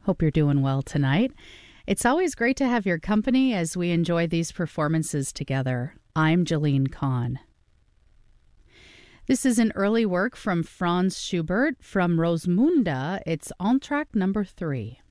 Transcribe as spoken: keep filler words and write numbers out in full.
Hope you're doing well tonight. It's always great to have your company as we enjoy these performances together. I'm Jolene Kahn. This is an early work from Franz Schubert from Rosmunda. It's Entr'acte number three.